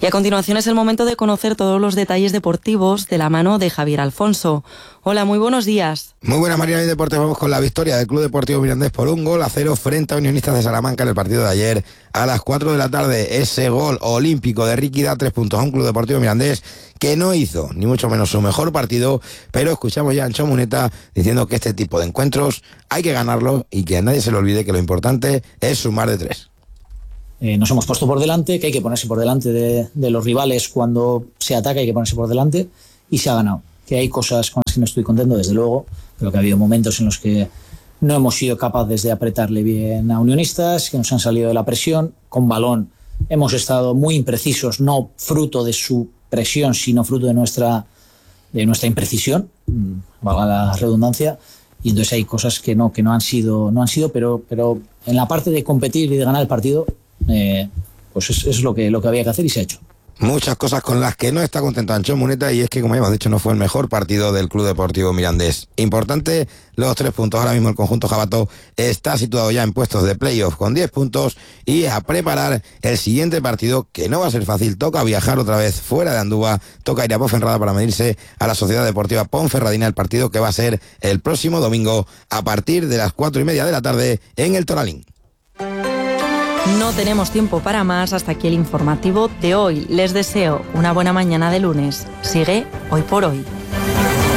a continuación es el momento de conocer todos los detalles deportivos de la mano de Javier Alfonso. Hola, muy buenos días. Muy buenas, María. En Deportes vamos con la victoria del Club Deportivo Mirandés por 1-0 frente a Unionistas de Salamanca en el partido de ayer a las 4 de la tarde. Ese gol olímpico de Ricky da 3 puntos a un Club Deportivo Mirandés que no hizo ni mucho menos su mejor partido, pero escuchamos ya a Ancho Muneta diciendo que este tipo de encuentros hay que ganarlo y que a nadie se le olvide que lo importante es sumar de 3. Nos hemos puesto por delante, que hay que ponerse por delante de los rivales cuando se ataca, hay que ponerse por delante, y se ha ganado. Que hay cosas con las que no estoy contento, desde luego, pero que ha habido momentos en los que no hemos sido capaces de apretarle bien a Unionistas, que nos han salido de la presión. Con balón hemos estado muy imprecisos, no fruto de su presión, sino fruto de nuestra imprecisión, valga la redundancia, y entonces hay cosas que no han sido, pero en la parte de competir y de ganar el partido, pues es lo que había que hacer y se ha hecho. Muchas cosas con las que no está contento Ancho Muneta, y es que, como ya hemos dicho, no fue el mejor partido del Club Deportivo Mirandés. Importante los 3 puntos. Ahora mismo el conjunto jabato está situado ya en puestos de playoff con 10 puntos y a preparar el siguiente partido, que no va a ser fácil. Toca viajar otra vez fuera de Andúba, toca ir a Ponferrada para medirse a la Sociedad Deportiva Ponferradina, el partido que va a ser el próximo domingo a partir de las 4:30 de la tarde en el Toralín. No tenemos tiempo para más, hasta aquí el informativo de hoy. Les deseo una buena mañana de lunes. Sigue Hoy por Hoy.